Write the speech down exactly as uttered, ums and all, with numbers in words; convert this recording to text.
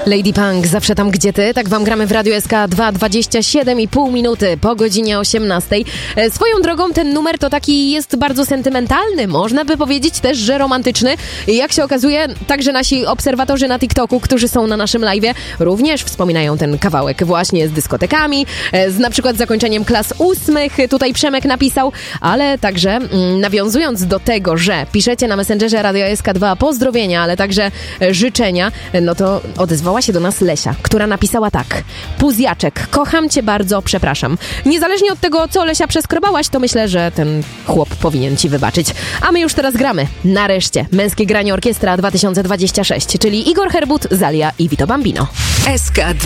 Lady Punk, zawsze tam gdzie ty, tak wam gramy w Radiu S K dwa, dwadzieścia siedem i pół minuty po godzinie osiemnastej. E, swoją drogą ten numer to taki jest bardzo sentymentalny, można by powiedzieć też, że romantyczny. I jak się okazuje, także nasi obserwatorzy na TikToku, którzy są na naszym live'ie, również wspominają ten kawałek właśnie z dyskotekami, e, z na przykład zakończeniem klas ósmych, tutaj Przemek napisał, ale także mm, nawiązując do tego, że piszecie na Messengerze Radio S K dwa pozdrowienia, ale także e, życzenia, no to odezwała się do nas Lesia, która napisała tak: Puzjaczek, kocham cię bardzo, przepraszam. Niezależnie od tego, co Lesia przeskrobałaś, to myślę, że ten chłop powinien ci wybaczyć. A my już teraz gramy. Nareszcie Męskie Granie Orkiestra dwa tysiące dwadzieścia sześć, czyli Igor Herbut, Zalia i Vito Bambino. S K